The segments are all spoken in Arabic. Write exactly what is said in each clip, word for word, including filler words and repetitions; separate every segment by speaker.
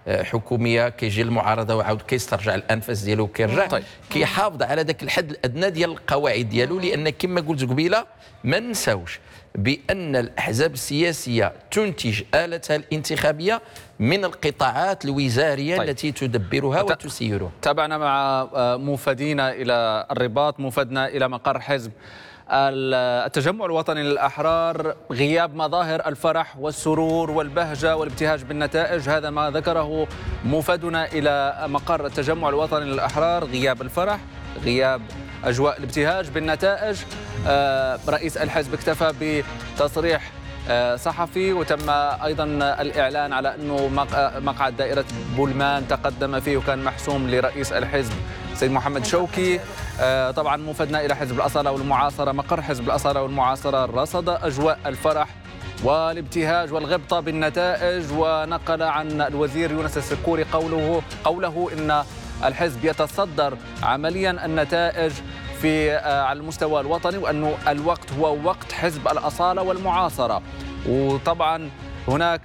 Speaker 1: حكوميه كيجي المعارضه وعاود كيسترجع الانفاس ديالو وكيرجع. طيب. كيحافظ على ذاك الحد الادنى ديال القواعد ديالو، لان كما قلت قبيله ما نساوش بأن الأحزاب السياسية تنتج آلتها الانتخابية من القطاعات الوزارية طيب. التي تدبرها وتسيرها.
Speaker 2: تابعنا مع موفدين إلى الرباط، موفدنا إلى مقر حزب التجمع الوطني للأحرار. غياب مظاهر الفرح والسرور والبهجة والابتهاج بالنتائج، هذا ما ذكره موفدنا إلى مقر التجمع الوطني للأحرار. غياب الفرح، غياب أجواء الابتهاج بالنتائج. رئيس الحزب اكتفى بتصريح صحفي، وتم أيضا الإعلان على أنه مقعد دائرة بولمان تقدم فيه وكان محسوم لرئيس الحزب سيد محمد شوكي. طبعا موفدنا إلى حزب الأصالة والمعاصرة، مقر حزب الأصالة والمعاصرة رصد أجواء الفرح والابتهاج والغبطة بالنتائج، ونقل عن الوزير يونس السكوري قوله قوله إن الحزب يتصدر عمليا النتائج في على المستوى الوطني، وأنه الوقت هو وقت حزب الأصالة والمعاصرة. وطبعا هناك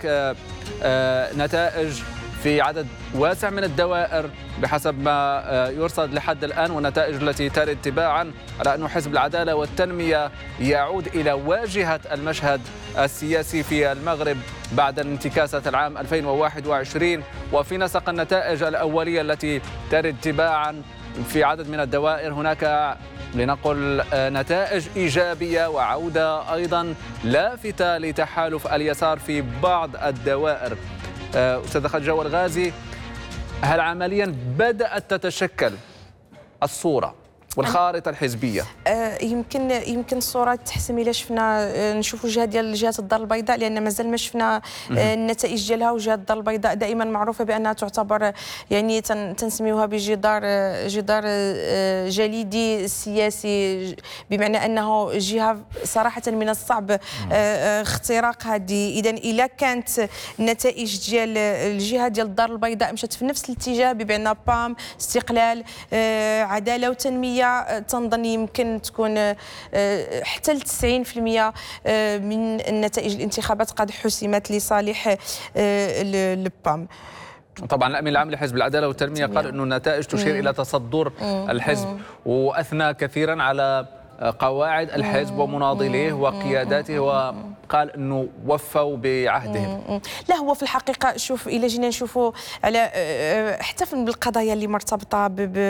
Speaker 2: نتائج في عدد واسع من الدوائر بحسب ما يرصد لحد الآن، والنتائج التي ترد تباعا على أن حزب العدالة والتنمية يعود إلى واجهة المشهد السياسي في المغرب بعد انتكاسة العام ألفين وواحد وعشرين. وفي نسق النتائج الأولية التي ترد تباعا في عدد من الدوائر هناك لنقل نتائج إيجابية وعودة أيضا لافتة لتحالف اليسار في بعض الدوائر. أستاذ خديجة والغازي، هل عمليا بدأت تتشكل الصورة والخارطة الحزبية؟
Speaker 3: يمكن يمكن الصورة تحسم إلا شفنا نشوفوا جهة ديال جهة الدار البيضاء، لأن مازال ما شفنا النتائج ديالها. وجهة الدار البيضاء دائما معروفة بأنها تعتبر يعني تنسميوها بجدار جدار جليدي سياسي، بمعنى أنه جهة صراحة من الصعب اختراق هذه. إذا إلا كانت النتائج ديال الجهة ديال الدار البيضاء مشات في نفس الاتجاه، بمعنى بام استقلال عدالة وتنمية، تنظن يمكن تكون حتى ل تسعين بالمئة من النتائج الانتخابات قد حسمت لصالح البام.
Speaker 2: طبعا الأمين العام لحزب العدالة والتنمية قال أنه النتائج تشير إلى تصدر الحزب، وأثنى كثيرا على قواعد الحزب ومناضليه وقياداته، وقال انه وفوا بعهدهم.
Speaker 3: لا، هو في الحقيقه شوف الى جينا نشوفوا على حتى بالقضايا اللي مرتبطه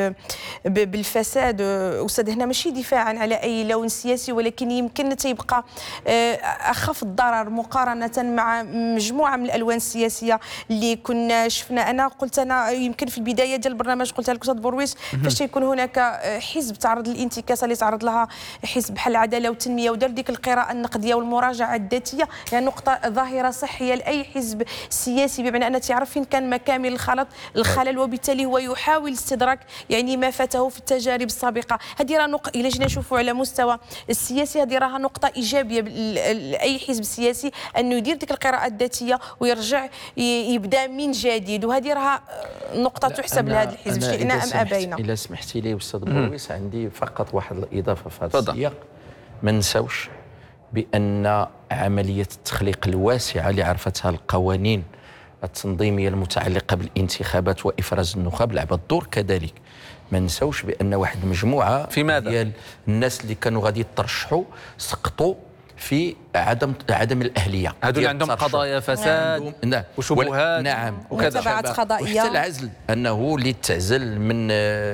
Speaker 3: بالفساد، استاذ هنا ماشي دفاعا على اي لون سياسي، ولكن يمكن تيبقى اخف الضرر مقارنه مع مجموعه من الالوان السياسيه اللي كنا شفنا. انا قلت انا يمكن في البدايه ديال البرنامج قلت لك استاذ برويس، فاش يكون هناك حزب تعرض للانتكاسه اللي تعرض لها حزب بحال العداله والتنميه ودار ديك القراءه النقديه والمراجعه الذاتيه، يعني نقطه ظاهره صحيه لاي حزب سياسي، بمعنى ان تعرف فين كان مكامن الخلط الخلل، وبالتالي هو يحاول استدراك يعني ما فاته في التجارب السابقه. هذه راه نقطه الى جينا نشوفوا على مستوى السياسي، هذه راها نقطه ايجابيه لاي حزب سياسي انه يدير ديك القراءه الذاتيه ويرجع يبدا من جديد، وهذه راها نقطه تحسب لهذا الحزب شئنا ام ابينا.
Speaker 1: الا سمحتي لي استاذ برويس، عندي فقط واحد الاضافه في هذا السياق. ما نساوش بأن عملية التخليق الواسعة اللي عرفتها القوانين التنظيمية المتعلقة بالانتخابات وإفراز النخب لعبت دور كذلك. ما نساوش بأن واحد المجموعة
Speaker 2: في ماذا؟
Speaker 1: ديال الناس اللي كانوا غادي يترشحوا سقطوا في عدم عدم الاهليه.
Speaker 2: هذو اللي عندهم قضايا فساد
Speaker 1: نعم.
Speaker 2: وشبهات
Speaker 1: نعم
Speaker 3: وتبعات قضائيه،
Speaker 1: وحتى العزل، انه اللي تعزل من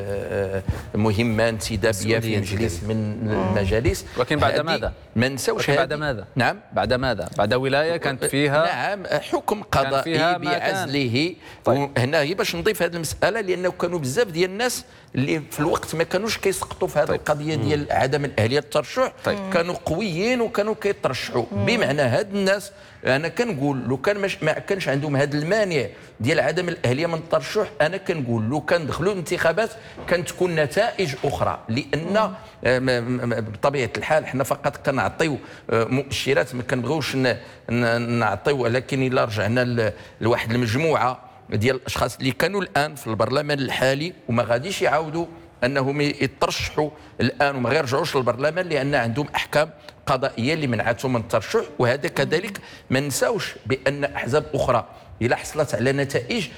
Speaker 1: مهمه انتدابيه في مجلس من المجالس.
Speaker 2: ولكن بعد ماذا؟
Speaker 1: ما نساوش
Speaker 2: بعد ماذا؟
Speaker 1: نعم
Speaker 2: بعد ماذا؟ بعد ولايه كانت فيها
Speaker 1: نعم حكم قضائي بعزله. طيب. هنا هي باش نضيف هذه المساله، لانه كانوا بزاف ديال الناس اللي في الوقت ما كانوش كيسقطوا في هذه طيب. القضيه ديال عدم الاهليه الترشح. طيب. كانوا قويين وكانوا كيترشحوا. بمعنى هاد الناس انا كنقول لو كان مش ما كانش عندهم هذا المانع ديال عدم الاهليه من الترشح، انا كنقول لو كان دخلوا الانتخابات كانت تكون نتائج اخرى، لان بطبيعه الحال حنا فقط كنعطيو مؤشرات، ما كنبغيوش نعطيو، ولكن الا رجعنا لواحد المجموعه ديال الاشخاص اللي كانوا الان في البرلمان الحالي وما غاديش يعاودوا انهم يترشحوا الان وما غيرجعوش للبرلمان لان عندهم احكام قضائيه اللي منعتهم من الترشح. وهذا كذلك ما نساوش بان احزاب اخرى الا حصلت على نتائج